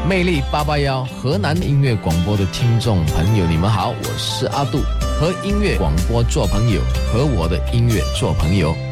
魅力881河南音乐广播的听众朋友，你们好，我是阿杜，和音乐广播做朋友，和我的音乐做朋友。